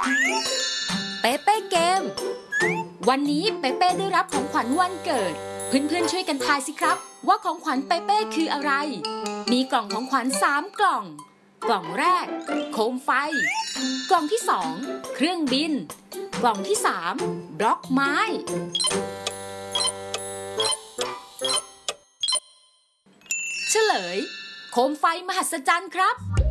เปเป้เกมวันนี้เปเป้ได้รับของขวัญวันเกิดเพื่อนๆช่วยกันทายสิครับว่าของขวัญเปเป้คืออะไรมีกล่องของขวัญ3กล่องกล่องแรกโคมไฟกล่องที่2เครื่องบินกล่องที่3บล็อกไม้เฉลยโคมไฟมหัศจรรย์ครับ